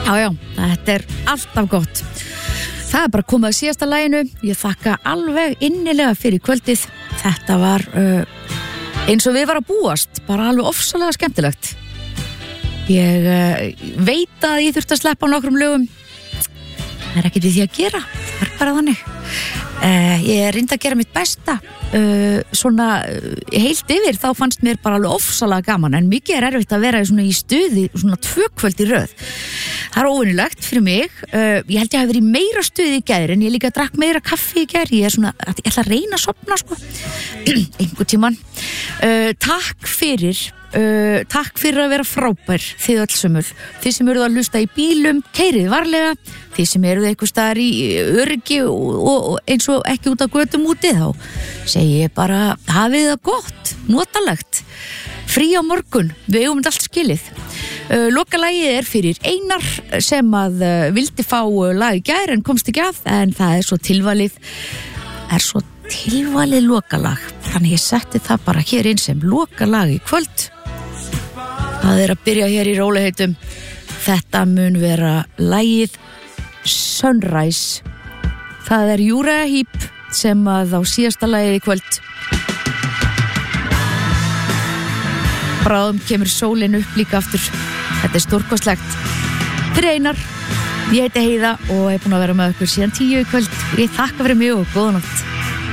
Já, þetta alltaf gott. Það bara komið að síðasta laginu. Ég þakka alveg innilega fyrir kvöldið. Þetta var eins og við var að búast, bara alveg ofsalega skemmtilegt. Ég veit að ég þurfti að sleppa á nokkrum lögum. Það ekkert við því að gera, það bara þannig. Ég reyndi að gera mitt besta. Svona heilt yfir þá fannst mér bara alveg ofsalega gaman, en mikið erfitt að vera í stuði svona 2 kvöld í röð. Það óvenjulegt fyrir mig. Ég held ég hafi verið í meira stuði í gær, en ég líka drakk meira kaffi í gær. Ég ætla að reyna að sofna sko einhvern tímann. Takk fyrir að vera frábær þið öll sömul. Þið sem eruð að hlusta í bílum, keyrið varlega. Þið sem eruð eitthvað staðar í öryggi og eins og ekki út á götum úti, þá segi ég bara hafið það gott, notalegt. Frí á morgun, við eigum þetta allt skilið. Lokalagið fyrir Einar sem að vildi fá lag í gær en komst ekki að, en það er svo tilvalið lokalag. Þannig ég setti það bara hér inn sem lokalag í kvöld. Það er að byrja hér í róliheitum. Þetta mun vera lagið Sunrise. Það er Uriah Heep sem að á síðasta lagið í kvöld. Bráðum kemur sólin upp líka aftur. Þetta er stórkostlegt. Fyrir Einar, ég heiti Heiða og er búin að vera með okkur síðan 10 í kvöld. Ég þakka fyrir mig og góða nótt.